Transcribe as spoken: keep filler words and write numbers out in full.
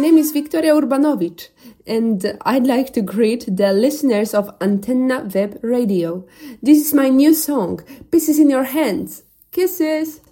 name is Victoria Urbanovic, and I'd like to greet the listeners of Antenna Web Radio. This is my new song, Pieces in Your Hands. Kisses!